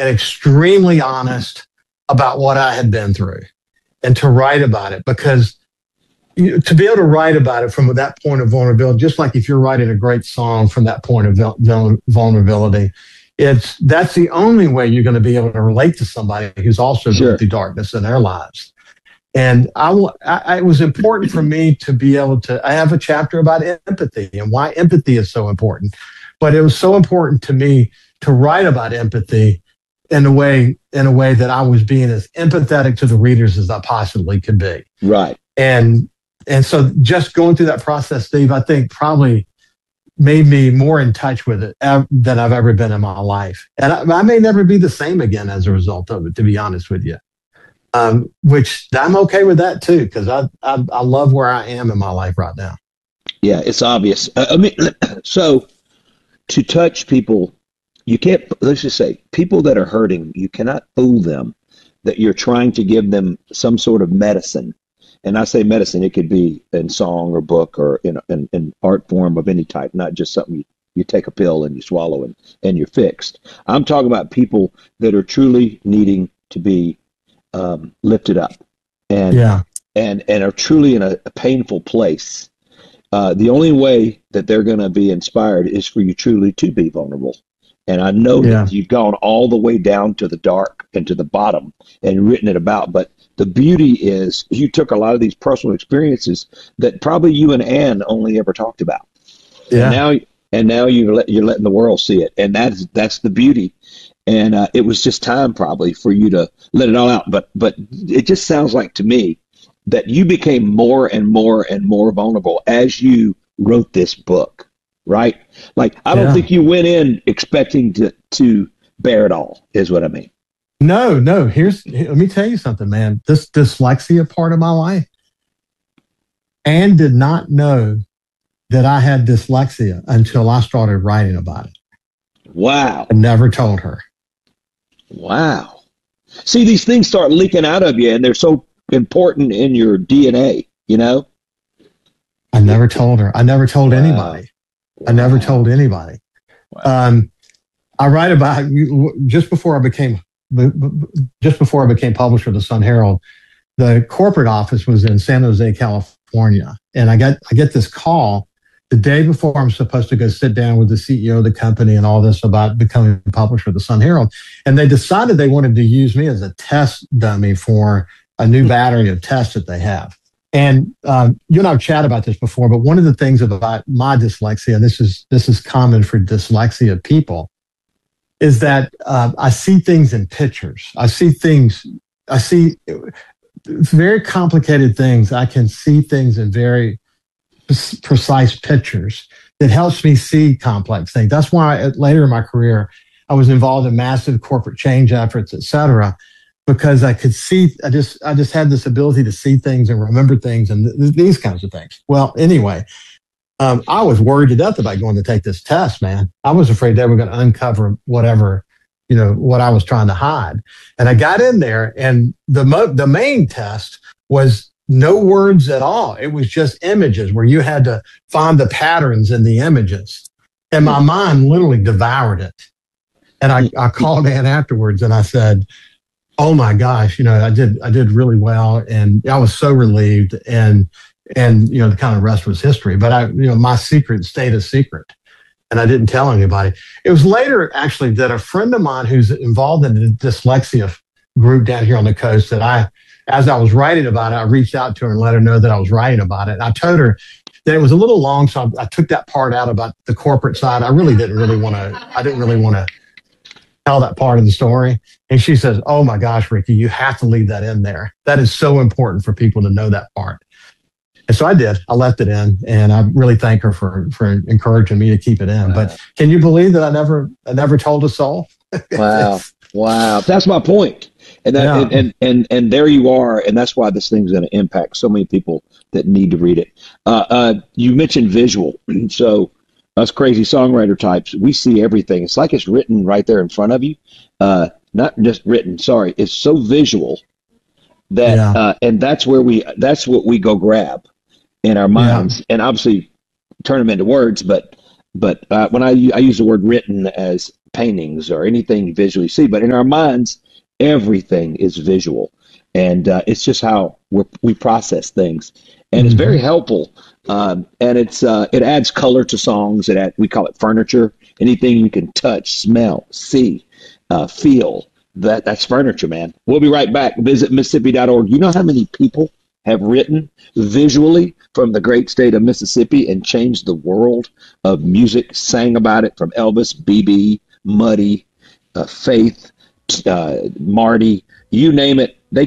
and extremely honest about what I had been through, and to write about it, because to be able to write about it from that point of vulnerability, just like if you're writing a great song from that point of vulnerability, that's the only way you're going to be able to relate to somebody who's also going through darkness in their lives. And it was important for me to be able to. I have a chapter about empathy and why empathy is so important, but it was so important to me to write about empathy in a way that I was being as empathetic to the readers as I possibly could be. Right. And so just going through that process, Steve, I think probably made me more in touch with it than I've ever been in my life. And I may never be the same again as a result of it, to be honest with you. Which I'm okay with that too, because I love where I am in my life right now. Yeah, it's obvious. So to touch people, you can't, let's just say, people that are hurting, you cannot fool them that you're trying to give them some sort of medicine. And I say medicine, it could be in song or book or in art form of any type, not just something you take a pill and you swallow and you're fixed. I'm talking about people that are truly needing to be lifted up and are truly in a painful place. The only way that they're going to be inspired is for you truly to be vulnerable. And I know that you've gone all the way down to the dark and to the bottom and written it about. But the beauty is you took a lot of these personal experiences that probably you and Ann only ever talked about. Yeah. And now you're letting the world see it. And that's the beauty. And it was just time probably for you to let it all out. But it just sounds like to me that you became more and more and more vulnerable as you wrote this book. Right? Like, I don't think you went in expecting to bear it all, is what I mean. No. Let me tell you something, man. This dyslexia part of my life, Anne did not know that I had dyslexia until I started writing about it. Wow. I never told her. Wow. See, these things start leaking out of you, and they're so important in your DNA, you know? I never told her. I never told anybody. I never told anybody. Wow. I write about just before I became publisher of the Sun Herald. The corporate office was in San Jose, California, and I get this call the day before I'm supposed to go sit down with the CEO of the company and all this about becoming publisher of the Sun Herald. And they decided they wanted to use me as a test dummy for a new battery of tests that they have. And you and I have chatted about this before, but one of the things about my dyslexia, and this is common for dyslexia people, is that I see things in pictures. I see very complicated things. I can see things in very precise pictures that helps me see complex things. That's why later in my career, I was involved in massive corporate change efforts, et cetera, because I could see, I just had this ability to see things and remember things and these kinds of things. Well, anyway, I was worried to death about going to take this test, man. I was afraid they were going to uncover whatever, what I was trying to hide. And I got in there, and the main test was no words at all. It was just images where you had to find the patterns in the images. And my mind literally devoured it. And I called Ann afterwards and I said, oh my gosh, I did really well, and I was so relieved, and the kind of rest was history. But my secret stayed a secret, and I didn't tell anybody. It was later actually that a friend of mine who's involved in the dyslexia group down here on the coast, that as I was writing about it, I reached out to her and let her know that I was writing about it. And I told her that it was a little long, so I took that part out about the corporate side. I didn't really want to tell that part of the story. And she says, oh my gosh, Ricky, you have to leave that in there. That is so important for people to know that part. And so I did. I left it in, and I really thank her for encouraging me to keep it in. Wow. But can you believe that I never told a soul? Wow. That's my point. And that, and there you are. And that's why this thing's going to impact so many people that need to read it. You mentioned visual. So us crazy songwriter types, we see everything. It's like it's written right there in front of you. Not just written, sorry. It's so visual that, and that's what we go grab in our minds, and obviously turn them into words. But But I use the word written as paintings or anything you visually see, but in our minds, everything is visual, and it's just how we process things, and it's very Hmm. helpful. And it adds color to songs. We call it furniture. Anything you can touch, smell, see, feel. That's furniture, man. We'll be right back. Visit Mississippi.org. You know how many people have written visually from the great state of Mississippi and changed the world of music, sang about it, from Elvis, BB, Muddy, Faith, Marty, you name it.